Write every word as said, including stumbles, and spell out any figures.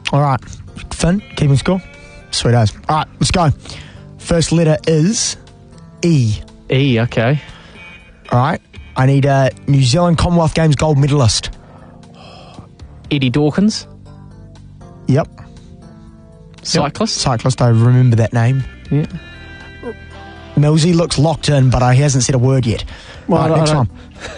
All right. Finn, keeping score? Sweet as. All right, let's go. First letter is E. E, okay. All right. I need a New Zealand Commonwealth Games gold medalist. Eddie Dawkins. Yep. Cyclist. Yep. Cyclist, I remember that name. Yeah. Millsy looks locked in, but uh, he hasn't said a word yet. Well, All right, I next don't- one.